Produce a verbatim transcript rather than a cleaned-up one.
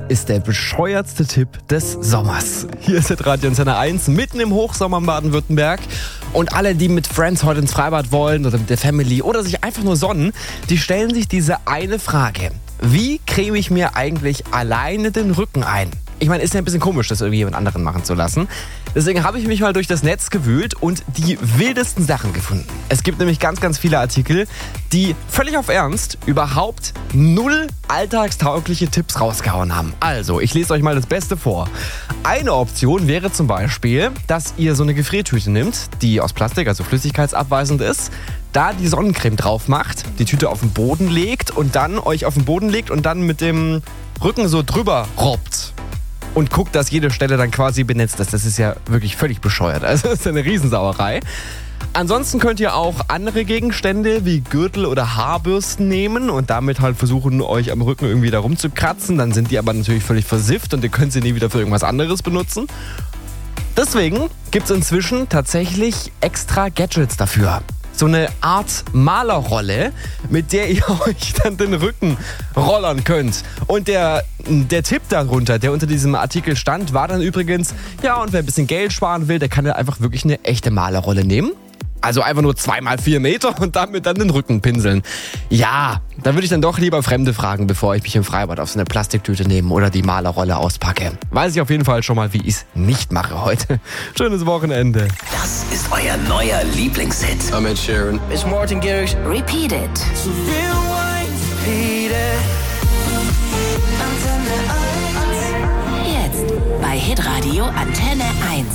ist der bescheuertste Tipp des Sommers. Hier ist der Radio Antenne eins, mitten im Hochsommer in Baden-Württemberg. Und alle, die mit Friends heute ins Freibad wollen oder mit der Family oder sich einfach nur sonnen, die stellen sich diese eine Frage. Wie creme ich mir eigentlich alleine den Rücken ein? Ich meine, ist ja ein bisschen komisch, das irgendwie jemand anderen machen zu lassen. Deswegen habe ich mich mal durch das Netz gewühlt und die wildesten Sachen gefunden. Es gibt nämlich ganz, ganz viele Artikel, die völlig auf Ernst überhaupt null alltagstaugliche Tipps rausgehauen haben. Also, ich lese euch mal das Beste vor. Eine Option wäre zum Beispiel, dass ihr so eine Gefriertüte nimmt, die aus Plastik, also flüssigkeitsabweisend ist, da die Sonnencreme drauf macht, die Tüte auf den Boden legt und dann euch auf den Boden legt und dann mit dem Rücken so drüber robbt. Und guckt, dass jede Stelle dann quasi benetzt ist. Das ist ja wirklich völlig bescheuert. Also das ist eine Riesensauerei. Ansonsten könnt ihr auch andere Gegenstände wie Gürtel oder Haarbürsten nehmen und damit halt versuchen, euch am Rücken irgendwie da rumzukratzen. Dann sind die aber natürlich völlig versifft und ihr könnt sie nie wieder für irgendwas anderes benutzen. Deswegen gibt es inzwischen tatsächlich extra Gadgets dafür. So eine Art Malerrolle, mit der ihr euch dann den Rücken rollern könnt. Und der, der Tipp darunter, der unter diesem Artikel stand, war dann übrigens, ja, und wer ein bisschen Geld sparen will, der kann ja einfach wirklich eine echte Malerrolle nehmen. Also einfach nur zwei mal vier Meter und damit dann den Rücken pinseln. Ja, da würde ich dann doch lieber Fremde fragen, bevor ich mich im Freibad auf so eine Plastiktüte nehme oder die Malerrolle auspacke. Weiß ich auf jeden Fall schon mal, wie ich es nicht mache heute. Schönes Wochenende. Das ist euer neuer Lieblingshit. I'm Ed Sheeran. It's Martin Garrix. Repeat it. Jetzt bei Hitradio Antenne eins.